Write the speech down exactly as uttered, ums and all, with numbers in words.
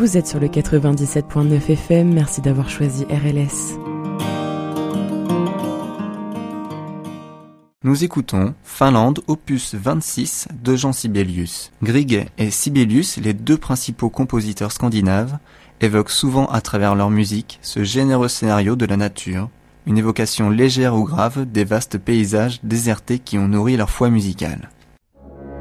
Vous êtes sur le quatre-vingt-dix-sept point neuf F M, merci d'avoir choisi R L S. Nous écoutons Finlande, opus vingt-six de Jean Sibelius. Grieg et Sibelius, les deux principaux compositeurs scandinaves, évoquent souvent à travers leur musique ce généreux scénario de la nature, une évocation légère ou grave des vastes paysages désertés qui ont nourri leur foi musicale.